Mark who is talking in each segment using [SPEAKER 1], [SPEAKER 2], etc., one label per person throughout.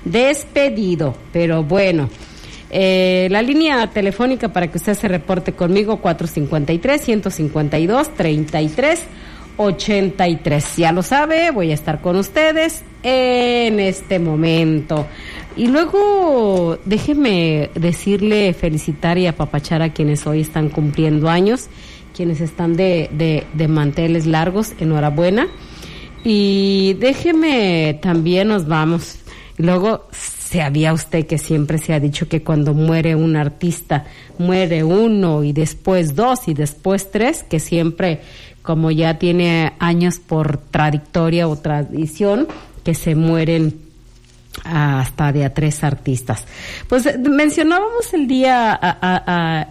[SPEAKER 1] despedido, pero bueno. La línea telefónica para que usted se reporte conmigo, 453-152-3383. Ya lo sabe, voy a estar con ustedes en este momento. Y luego déjeme decirle, felicitar y apapachar a quienes hoy están cumpliendo años, quienes están de manteles largos, enhorabuena. Y déjeme también, nos vamos. Y luego, ¿sabía usted que siempre se ha dicho que cuando muere un artista, muere uno y después dos y después tres, que siempre, como ya tiene años por trayectoria o tradición, que se mueren hasta de a tres artistas? Pues mencionábamos el día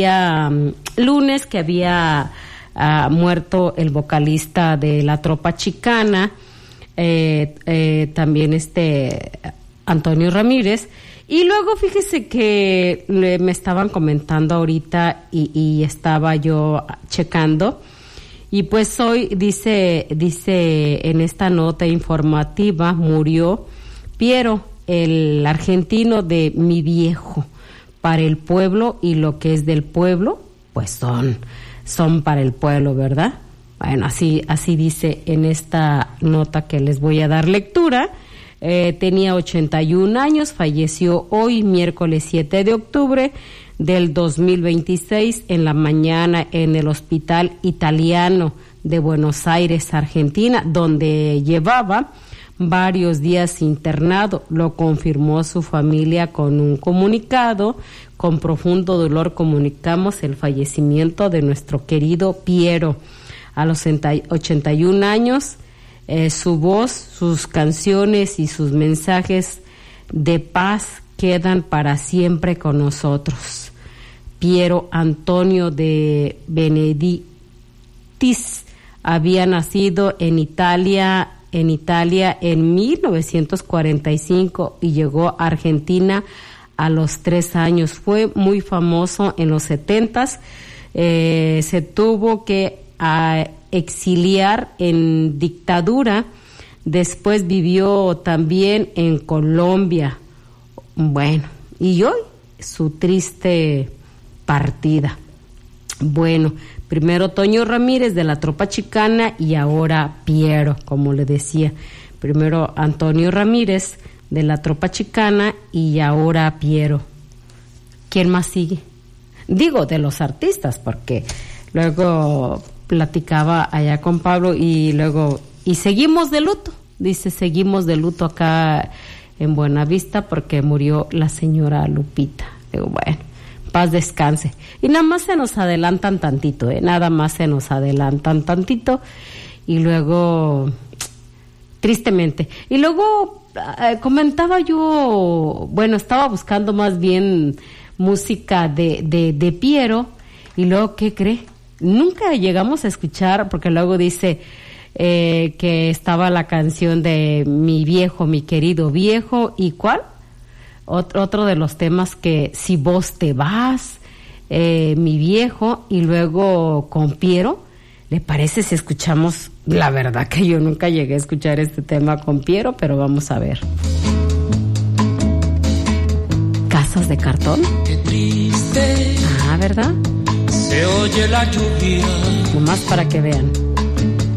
[SPEAKER 1] lunes que había muerto el vocalista de La Tropa Chicana, también Antonio Ramírez. Y luego fíjese que me estaban comentando ahorita y estaba yo checando, y pues hoy dice en esta nota informativa, murió Piero, el argentino de Mi Viejo. Para el pueblo, y lo que es del pueblo, pues son para el pueblo, ¿verdad? Bueno, así dice en esta nota que les voy a dar lectura. Tenía 81 años, falleció hoy, miércoles 7 de octubre del 2026, en la mañana en el Hospital Italiano de Buenos Aires, Argentina, donde llevaba varios días internado. Lo confirmó su familia con un comunicado. Con profundo dolor comunicamos el fallecimiento de nuestro querido Piero. A los 81 años, su voz, sus canciones y sus mensajes de paz quedan para siempre con nosotros. Piero Antonio de Benedictis había nacido en Italia en 1945 y llegó a Argentina a los 3 años. Fue muy famoso en los 70s. Se tuvo que exiliar en dictadura. Después vivió también en Colombia. Bueno, y hoy su triste partida. Bueno, primero Toño Ramírez de La Tropa Chicana y ahora Piero, como le decía. Primero Antonio Ramírez de La Tropa Chicana y ahora Piero. ¿Quién más sigue? Digo, de los artistas, porque luego platicaba allá con Pablo y luego, y seguimos de luto. Dice, seguimos de luto acá en Buenavista porque murió la señora Lupita. Digo, bueno, paz descanse. Y nada más se nos adelantan tantito, nada más se nos adelantan tantito. Y luego, tristemente. Y luego comentaba yo, bueno, estaba buscando más bien música de Piero. Y luego, ¿qué cree? Nunca llegamos a escuchar, porque luego dice que estaba la canción de Mi Viejo, Mi Querido Viejo. ¿Y cuál? Otro de los temas que Si Vos Te Vas, Mi Viejo, y luego con Piero. ¿Le parece si escuchamos? La verdad que yo nunca llegué a escuchar este tema con Piero, pero vamos a ver. ¿Casas de cartón?
[SPEAKER 2] Qué triste.
[SPEAKER 1] Ah, ¿verdad?
[SPEAKER 2] Se oye la lluvia.
[SPEAKER 1] Nomás para que vean.